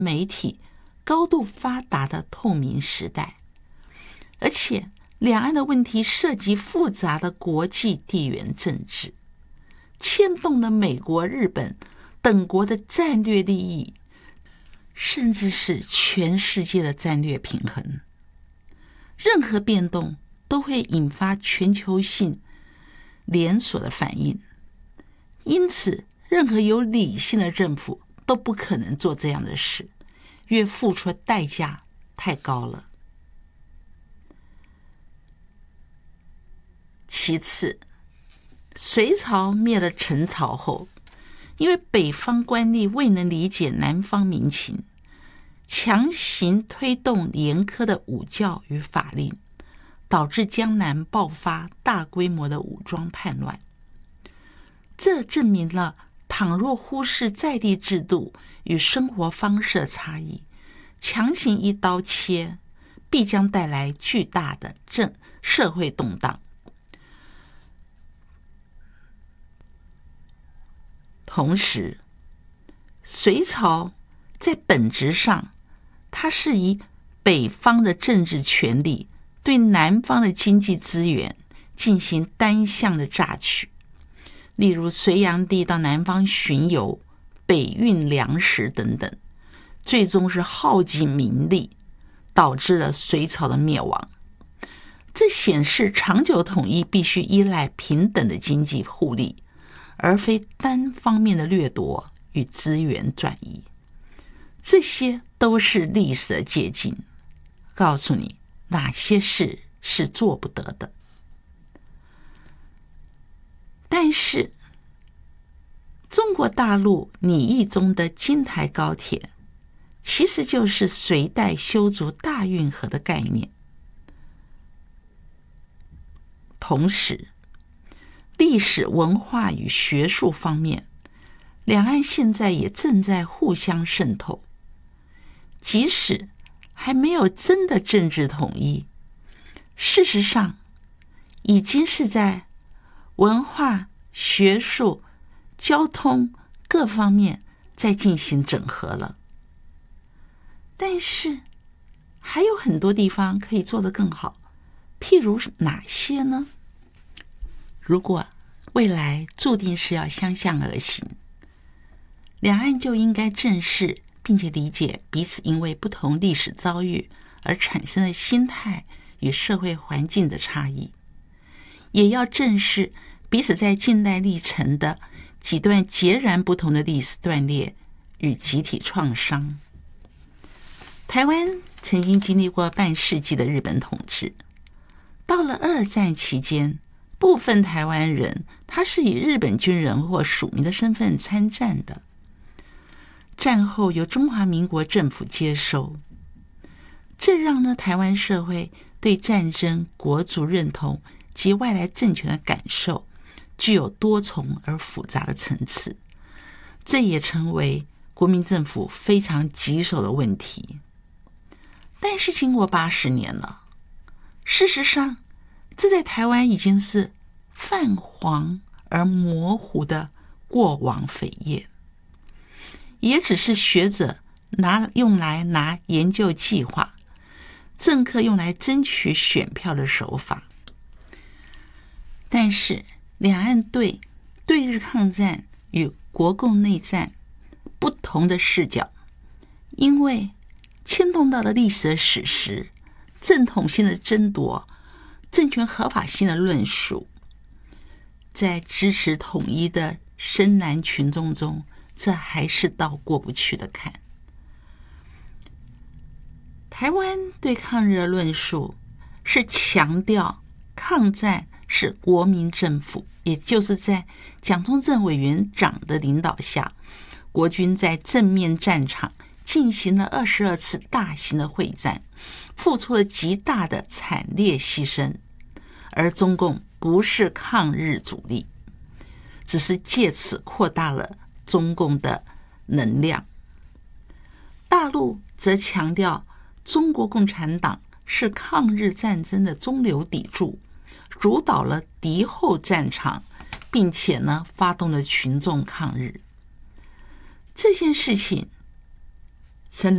媒体高度发达的透明时代，而且两岸的问题涉及复杂的国际地缘政治，牵动了美国、日本等国的战略利益，甚至是全世界的战略平衡。任何变动都会引发全球性连锁的反应，因此任何有理性的政府都不可能做这样的事，因为付出的代价太高了。其次，隋朝灭了陈朝后，因为北方官吏未能理解南方民情，强行推动严苛的武教与法令，导致江南爆发大规模的武装叛乱。这证明了，倘若忽视在地制度与生活方式的差异，强行一刀切，必将带来巨大的社会动荡。同时，隋朝在本质上，它是以北方的政治权力对南方的经济资源进行单向的榨取。例如隋炀帝到南方巡游，北运粮食等等，最终是耗尽民力，导致了隋朝的灭亡。这显示长久统一必须依赖平等的经济互利，而非单方面的掠夺与资源转移。这些都是历史的借鉴，告诉你哪些事是做不得的。但是中国大陆拟议中的京台高铁，其实就是隋代修筑大运河的概念。同时，历史文化与学术方面，两岸现在也正在互相渗透。即使还没有真的政治统一，事实上已经是在文化、学术、交通各方面在进行整合了。但是还有很多地方可以做得更好，譬如哪些呢？如果未来注定是要相向而行，两岸就应该正视并且理解彼此因为不同历史遭遇而产生的心态与社会环境的差异，也要正视彼此在近代历程的几段截然不同的历史断裂与集体创伤。台湾曾经经历过半世纪的日本统治，到了二战期间，部分台湾人他是以日本军人或属民的身份参战的，战后由中华民国政府接收，这让台湾社会对战争、国族认同及外来政权的感受具有多重而复杂的层次，这也成为国民政府非常棘手的问题。但是经过80年了，事实上这在台湾已经是泛黄而模糊的过往扉页，也只是学者用来拿研究计划，政客用来争取选票的手法。但是两岸对日抗战与国共内战不同的视角，因为牵动到了历史的史实、正统性的争夺、政权合法性的论述，在支持统一的深蓝群众中，这还是道过不去的坎。台湾对抗日的论述是强调抗战是国民政府，也就是在蒋中正委员长的领导下，国军在正面战场进行了22次大型的会战，付出了极大的惨烈牺牲，而中共不是抗日主力，只是借此扩大了中共的能量。大陆则强调中国共产党是抗日战争的中流砥柱，主导了敌后战场，并且发动了群众抗日。这件事情